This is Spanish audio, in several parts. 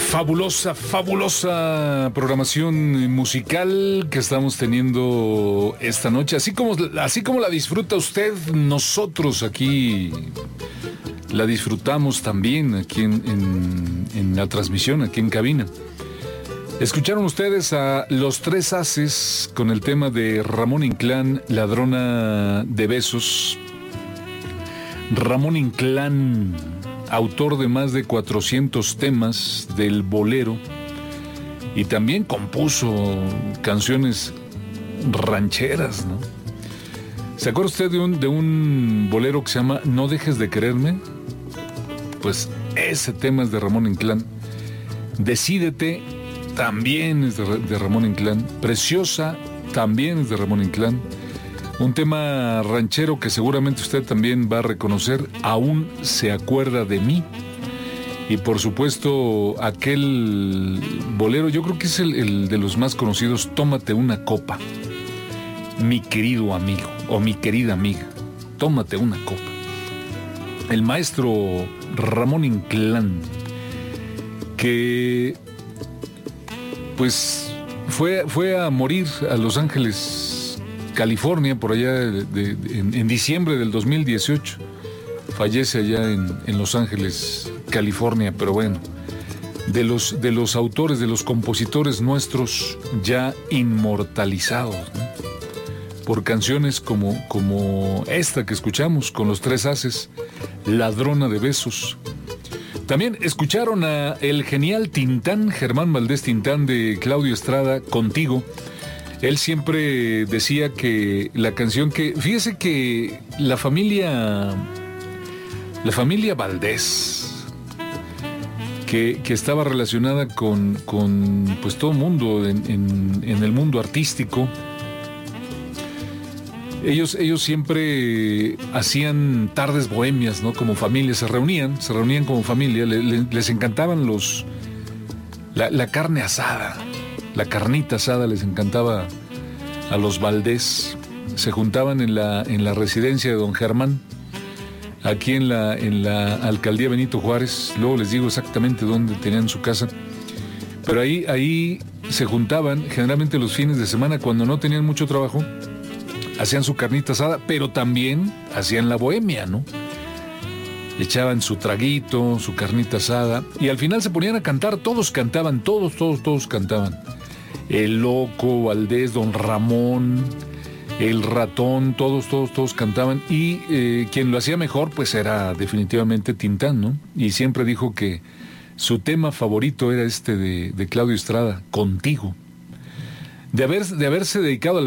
Fabulosa programación musical que estamos teniendo esta noche. Así como la disfruta usted, nosotros aquí la disfrutamos también aquí en la transmisión, aquí en cabina. Escucharon ustedes a Los Tres Haces con el tema de Ramón Inclán, Ladrona de Besos. Ramón Inclán, autor de más de 400 temas del bolero, y también compuso canciones rancheras, ¿no? ¿Se acuerda usted de un bolero que se llama No dejes de quererme? Pues ese tema es de Ramón Inclán. Decídete también es de Ramón Inclán. Preciosa también es de Ramón Inclán. Un tema ranchero que seguramente usted también va a reconocer, Aún se acuerda de mí. Y por supuesto, aquel bolero, yo creo que es el de los más conocidos, Tómate una copa, mi querido amigo, o mi querida amiga, tómate una copa. El maestro Ramón Inclán, que pues fue a morir a Los Ángeles, California, por allá en diciembre del 2018. Fallece allá en Los Ángeles, California, pero bueno, de los autores, de los compositores nuestros ya inmortalizados, ¿no? Por canciones como esta que escuchamos con Los Tres Haces, Ladrona de Besos. También escucharon a el genial Tintán, Germán Valdés Tintán, de Claudio Estrada, Contigo. Él siempre decía que la canción que... Fíjese que la familia Valdés, que estaba relacionada con pues todo mundo en el mundo artístico, ellos siempre hacían tardes bohemias, ¿no? Como familia, se reunían como familia, les encantaban la carne asada, la carnita asada les encantaba a los Valdés. Se juntaban en la residencia de don Germán, aquí en la alcaldía Benito Juárez. Luego les digo exactamente dónde tenían su casa, pero ahí se juntaban generalmente los fines de semana cuando no tenían mucho trabajo. Hacían su carnita asada, pero también hacían la bohemia, ¿no? Echaban su traguito, su carnita asada, y al final se ponían a cantar. Todos cantaban, todos cantaban. El Loco, Valdés, don Ramón, el Ratón, todos cantaban. Y quien lo hacía mejor, pues era definitivamente Tintán, ¿no? Y siempre dijo que su tema favorito era este de Claudio Estrada, Contigo. De haberse dedicado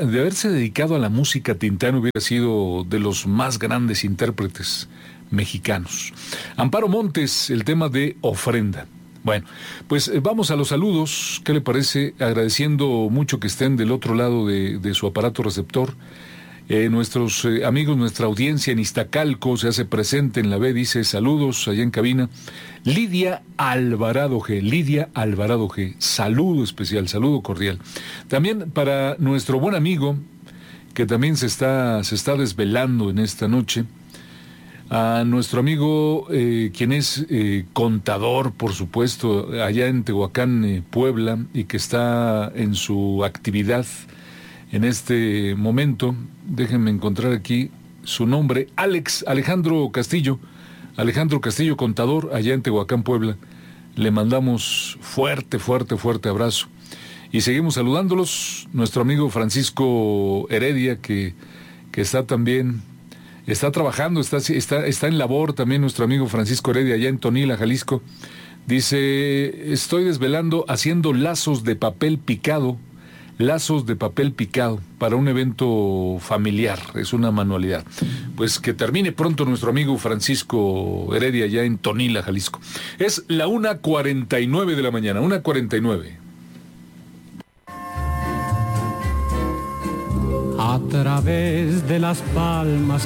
a la música, Tintán hubiera sido de los más grandes intérpretes mexicanos. Amparo Montes, el tema de Ofrenda. Bueno, pues vamos a los saludos. ¿Qué le parece? Agradeciendo mucho que estén del otro lado de su aparato receptor. Nuestros amigos, nuestra audiencia en Iztacalco se hace presente en la B, dice saludos allá en cabina. Lidia Alvarado G, saludo especial, saludo cordial. También para nuestro buen amigo, que también se está desvelando en esta noche, a nuestro amigo, quien es contador, por supuesto, allá en Tehuacán, Puebla, y que está en su actividad en este momento. Déjenme encontrar aquí su nombre, Alejandro Castillo, contador, allá en Tehuacán, Puebla. Le mandamos fuerte abrazo. Y seguimos saludándolos. Nuestro amigo Francisco Heredia, que está también, está trabajando, está en labor también nuestro amigo Francisco Heredia, allá en Tonila, Jalisco. Dice, estoy desvelando haciendo lazos de papel picado para un evento familiar. Es una manualidad. Pues que termine pronto nuestro amigo Francisco Heredia allá en Tonila, Jalisco. Es la 1:49 de la mañana, 1:49. A través de las palmas